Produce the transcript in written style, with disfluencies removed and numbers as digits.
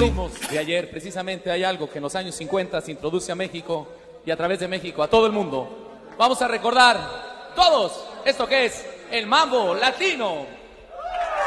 ritmos de ayer, precisamente hay algo que en los años 50 se introduce a México y a través de México a todo el mundo. Vamos a recordar todos esto que es el mambo latino.